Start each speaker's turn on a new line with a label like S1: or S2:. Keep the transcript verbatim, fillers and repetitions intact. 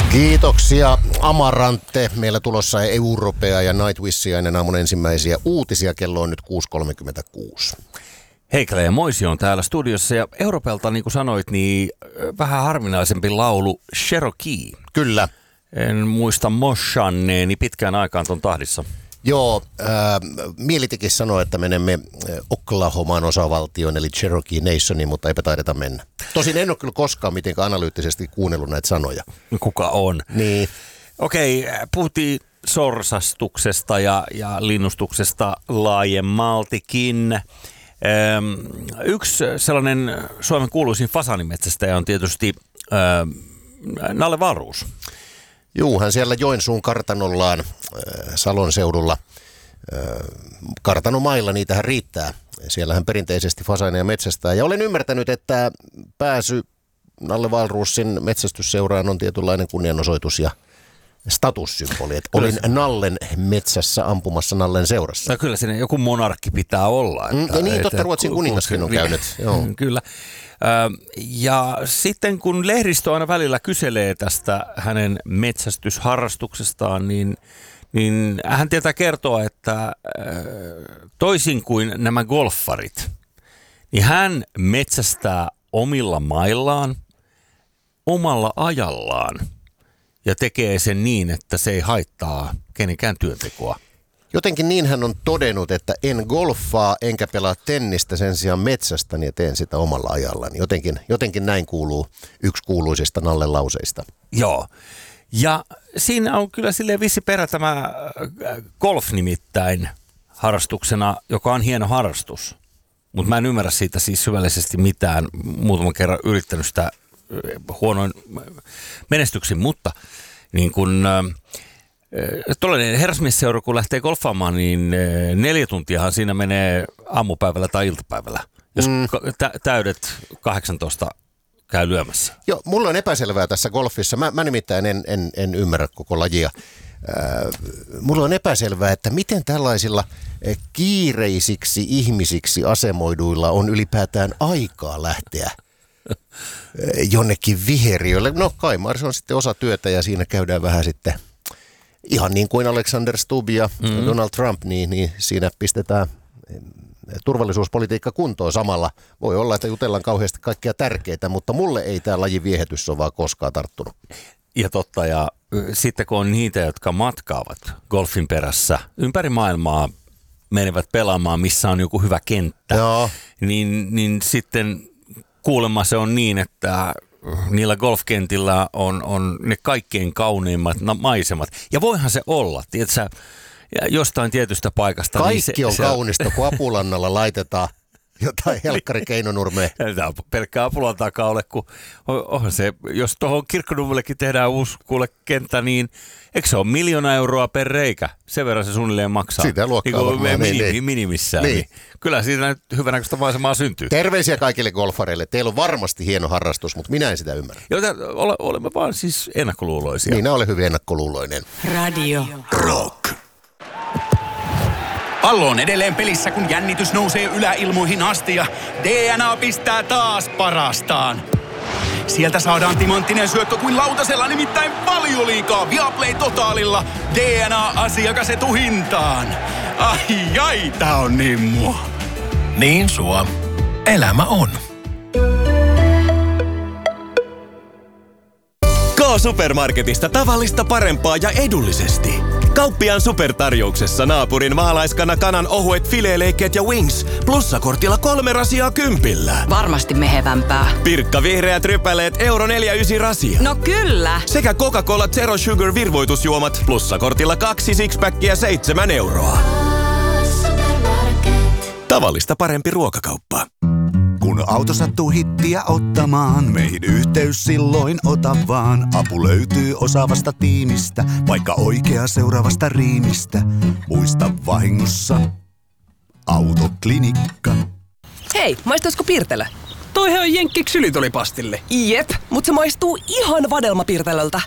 S1: Kiitoksia Amarante. Meillä tulossa Europea ja Nightwishia ennen aamun ensimmäisiä uutisia. Kello on nyt kuusi kolmekymmentäkuusi.
S2: Heikkilä ja Moisi on täällä studiossa ja Europelta, niin kuin sanoit, niin vähän harvinaisempi laulu Cherokee.
S1: Kyllä.
S2: En muista moshanneeni pitkään aikaan ton tahdissa.
S1: Joo, äh, mielitikin sanoi, että menemme Oklahoman osavaltioon eli Cherokee Nationiin, mutta eipä taideta mennä. Tosin en ole kyllä koskaan mitenkään analyyttisesti kuunnellut näitä sanoja.
S2: Kuka on?
S1: Niin.
S2: Okei, puhuttiin sorsastuksesta ja, ja linnustuksesta laajemmaltikin. Öm, yksi sellainen Suomen kuuluisin fasanimetsästäjä on tietysti öö, Nalle Wahlroos.
S1: Juu, hän siellä Joensuun kartanollaan äh, Salon seudulla äh, kartanomailla, niitähän riittää. Siellähän perinteisesti fasaneja metsästää. Ja olen ymmärtänyt, että pääsy Nalle Wahlroosin metsästysseuraan on tietynlainen kunnianosoitus ja statussymboli. Että olin Nallen metsässä ampumassa Nallen seurassa.
S2: No kyllä siinä joku monarkki pitää olla. Että,
S1: ja niin,
S2: että,
S1: totta Ruotsin kuningaskin on käynyt. Joo.
S2: Kyllä. Ja sitten kun lehdistö aina välillä kyselee tästä hänen metsästysharrastuksestaan, niin, niin hän tietää kertoa, että toisin kuin nämä golfarit, niin hän metsästää omilla maillaan, omalla ajallaan ja tekee sen niin, että se ei haittaa kenenkään työntekoa.
S1: Jotenkin niin hän on todennut, että en golfaa enkä pelaa tennistä, sen sijaan metsästäni ja teen sitä omalla ajallani. Jotenkin, jotenkin näin kuuluu yksi kuuluisista Nallen lauseista.
S2: Joo. Ja siinä on kyllä silleen vissi perä tämä golf nimittäin harrastuksena, joka on hieno harrastus. Mutta mä en ymmärrä siitä siis syvällisesti mitään. Muutaman kerran yrittänyt sitä huonoin menestyksin, mutta niin kun tuollainen herrasmiesseura, kun lähtee golfaamaan, niin neljä tuntiahan siinä menee aamupäivällä tai iltapäivällä, jos mm. tä- täydet kahdeksantoista käy lyömässä.
S1: Joo, mulla on epäselvää tässä golfissa. Mä, mä nimittäin en, en, en ymmärrä koko lajia. Äh, mulla on epäselvää, että miten tällaisilla kiireisiksi ihmisiksi asemoiduilla on ylipäätään aikaa lähteä jonnekin viheriölle. No Kaimar, se on sitten osa työtä ja siinä käydään vähän sitten ihan niin kuin Alexander Stubb ja mm. Donald Trump, niin, niin siinä pistetään turvallisuuspolitiikka kuntoon samalla. Voi olla, että jutellaan kauheasti kaikkea tärkeitä, mutta mulle ei tämä lajin viehätys ole vaan koskaan tarttunut.
S2: Ja totta, ja sitten kun on niitä, jotka matkaavat golfin perässä ympäri maailmaa, menevät pelaamaan, missä on joku hyvä kenttä, niin, niin sitten kuulemma se on niin, että niillä golfkentillä on, on ne kaikkein kauneimmat maisemat. Ja voihan se olla, tiedätkö, jostain tietystä paikasta.
S1: Kaikki
S2: niin
S1: on
S2: se, se
S1: kaunista, kun Apulannalla laitetaan jotain Helkkari Keinonurmeen.
S2: Tämä on pelkkää Apulan takaa ole, kun onhan se, jos tuohon Kirkkonummellekin tehdään uusi kuule kenttä, niin eikö se ole miljoona euroa per reikä? Sen verran se suunnilleen maksaa.
S1: Sitä luokkaa
S2: niin
S1: niin,
S2: minimi,
S1: niin.
S2: minimissään.
S1: Niin.
S2: Niin. Kyllä siitä nyt hyvänäköistä maisemaa syntyy.
S1: Terveisiä kaikille golfareille. Teillä on varmasti hieno harrastus, mutta minä en sitä ymmärrä.
S2: Joten ole, olemme vaan siis ennakkoluuloisia.
S1: Minä olen hyvin ennakkoluuloinen.
S3: Radio Rock.
S4: Pallo on edelleen pelissä, kun jännitys nousee yläilmoihin asti ja D N A pistää taas parastaan. Sieltä saadaan timanttinen syöttö kuin lautasella, nimittäin Valioliigaa Viaplay Totaalilla. D N A-asiakas etuhintaan. Ai ai, tää on niin mua.
S5: Niin sua. Elämä on. K-Supermarketista tavallista parempaa ja edullisesti. Kauppiaan supertarjouksessa naapurin maalaiskana kanan ohuet fileeleikkeet ja wings. Plussakortilla kolme rasiaa kympillä.
S3: Varmasti mehevämpää.
S5: Pirkka vihreät rypäleet euro neljäkymmentäyhdeksän rasia.
S3: No kyllä.
S5: Sekä Coca-Cola Zero Sugar virvoitusjuomat. Plussakortilla kaksi sixpackia seitsemän euroa. Tavallista parempi ruokakauppa.
S6: Kun auto sattuu hittiä ottamaan, meihin yhteys silloin ota vaan. Apu löytyy osaavasta tiimistä, vaikka oikea seuraavasta riimistä. Muista vahingossa, Autoklinikka.
S7: Hei, maistaisiko Pirtelö? Toihan on jenkki ksylitolipastille. Jep, mutta se maistuu ihan vadelmapirtelöltä.